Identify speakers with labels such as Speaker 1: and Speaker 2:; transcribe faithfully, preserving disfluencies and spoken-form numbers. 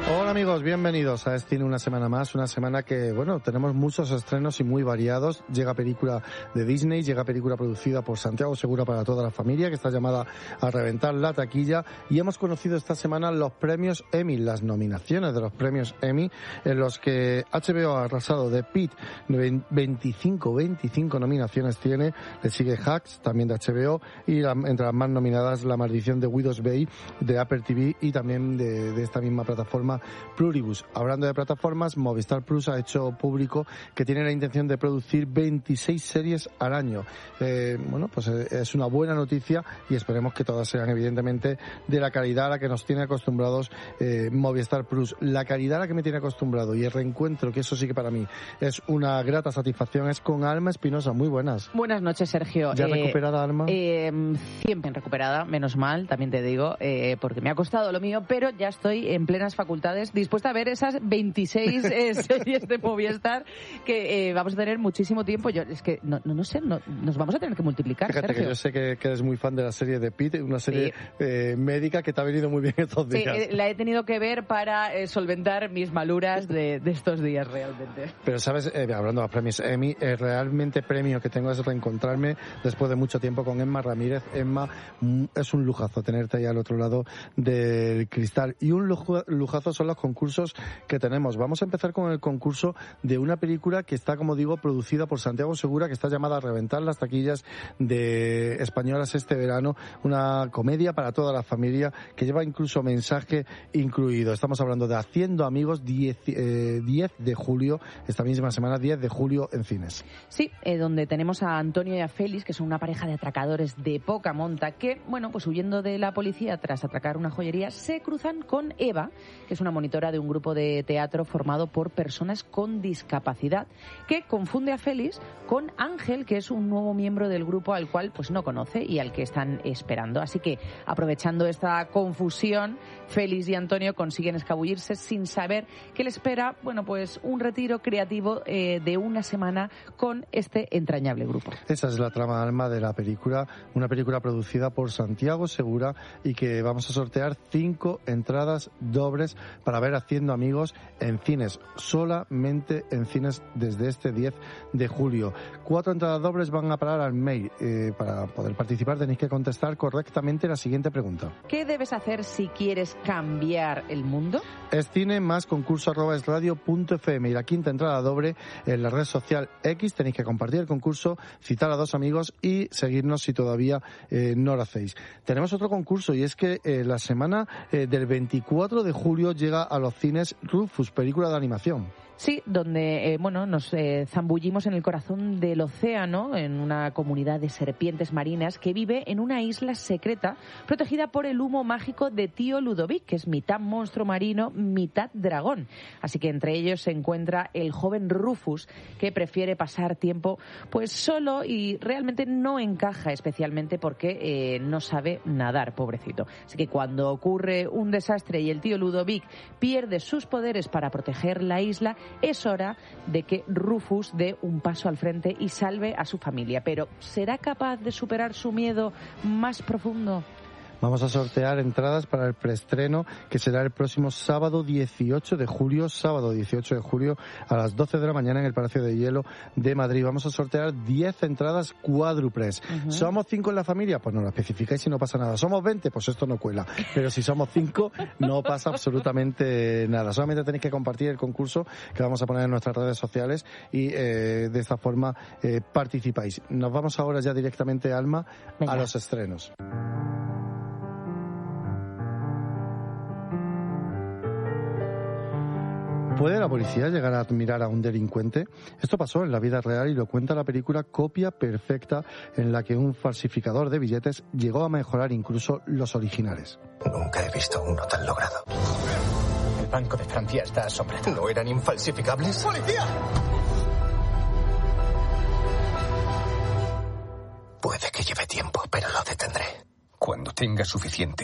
Speaker 1: Hola amigos, bienvenidos a Cine una semana más, una semana que, bueno, tenemos muchos estrenos y muy variados. Llega película de Disney, llega película producida por Santiago Segura para toda la familia, que está llamada a reventar la taquilla, y hemos conocido esta semana los premios Emmy, las nominaciones de los premios Emmy, en los que H B O ha arrasado de Pitt, veinticinco, veinticinco nominaciones tiene, le sigue Hacks, también de H B O, y la, entre las más nominadas La maldición de Widow's Bay, de Apple T V, y también de, de esta misma plataforma Pluribus. Hablando de plataformas, Movistar Plus ha hecho público que tiene la intención de producir veintiséis series al año. Eh, bueno, pues es una buena noticia y esperemos que todas sean evidentemente de la calidad a la que nos tiene acostumbrados eh, Movistar Plus. La calidad a la que me tiene acostumbrado y el reencuentro, que eso sí que para mí es una grata satisfacción, es con Alma Espinosa. Muy buenas.
Speaker 2: Buenas noches, Sergio.
Speaker 1: ¿Ya
Speaker 2: eh,
Speaker 1: recuperada, Alma?
Speaker 2: Eh, cien por ciento recuperada, menos mal, también te digo, eh, porque me ha costado lo mío, pero ya estoy en plenas facultades, dispuesta a ver esas veintiséis eh, series de Movistar que eh, vamos a tener muchísimo tiempo. Yo es que no, no, no sé, no, nos vamos a tener que multiplicar.
Speaker 1: Fíjate,
Speaker 2: Sergio,
Speaker 1: que yo sé que, que eres muy fan de la serie de Pitt, una serie
Speaker 2: sí.
Speaker 1: eh, médica que te ha venido muy bien estos días.
Speaker 2: Sí, eh, la he tenido que ver para eh, solventar mis maluras de, de estos días realmente.
Speaker 1: Pero sabes, eh, hablando de los premios Emmy, el realmente premio que tengo es reencontrarme después de mucho tiempo con Emma Ramírez. Emma, mm, es un lujazo tenerte ahí al otro lado del cristal, y un lujo, lujazo son los concursos que tenemos. Vamos a empezar con el concurso de una película que está, como digo, producida por Santiago Segura, que está llamada a reventar las taquillas de españolas este verano, una comedia para toda la familia que lleva incluso mensaje incluido. Estamos hablando de Haciendo Amigos, diez, eh, diez de julio, esta misma semana, diez de julio en cines.
Speaker 2: Sí, eh, donde tenemos a Antonio y a Félix, que son una pareja de atracadores de poca monta que, bueno, pues huyendo de la policía tras atracar una joyería, se cruzan con Eva, que es una monitora de un grupo de teatro formado por personas con discapacidad, que confunde a Félix con Ángel, que es un nuevo miembro del grupo al cual pues no conoce y al que están esperando. Así que, aprovechando esta confusión, Félix y Antonio consiguen escabullirse sin saber que le espera, bueno, pues un retiro creativo eh, de una semana con este entrañable grupo.
Speaker 1: Esa es la trama alma de la película, una película producida por Santiago Segura, y que vamos a sortear cinco entradas dobles para ver Haciendo Amigos en cines, solamente en cines desde este diez de julio. Cuatro entradas dobles van a parar al mail. Eh, para poder participar tenéis que contestar correctamente la siguiente pregunta.
Speaker 2: ¿Qué debes hacer si quieres cambiar el mundo?
Speaker 1: Es cine más concurso arroba es radio punto f m, y la quinta entrada doble en la red social X. Tenéis que compartir el concurso, citar a dos amigos y seguirnos si todavía eh, no lo hacéis. Tenemos otro concurso, y es que eh, la semana eh, del veinticuatro de julio llega a los cines Rufus, película de animación.
Speaker 2: Sí, donde eh, bueno, nos eh, zambullimos en el corazón del océano, en una comunidad de serpientes marinas que vive en una isla secreta protegida por el humo mágico de Tío Ludovic, que es mitad monstruo marino, mitad dragón. Así que entre ellos se encuentra el joven Rufus, que prefiere pasar tiempo pues solo y realmente no encaja especialmente porque eh, no sabe nadar, pobrecito. Así que cuando ocurre un desastre y el Tío Ludovic pierde sus poderes para proteger la isla, es hora de que Rufus dé un paso al frente y salve a su familia. Pero ¿será capaz de superar su miedo más profundo?
Speaker 1: Vamos a sortear entradas para el preestreno, que será el próximo sábado dieciocho de julio, sábado dieciocho de julio a las doce de la mañana en el Palacio de Hielo de Madrid. Vamos a sortear diez entradas cuádruples. Uh-huh. ¿Somos cinco en la familia? Pues no lo especificáis y no pasa nada. ¿Somos veinte? Pues esto no cuela. Pero si somos cinco, no pasa absolutamente nada. Solamente tenéis que compartir el concurso que vamos a poner en nuestras redes sociales y eh, de esta forma eh, participáis. Nos vamos ahora ya directamente, Alma, Venga. a los estrenos. ¿Puede la policía llegar a admirar a un delincuente? Esto pasó en la vida real y lo cuenta la película Copia Perfecta, en la que un falsificador de billetes llegó a mejorar incluso los originales.
Speaker 3: Nunca he visto uno tan logrado. El Banco de Francia está asombrado. ¿No eran infalsificables? ¡Policía! Puede que lleve tiempo, pero lo detendré. Cuando tenga suficiente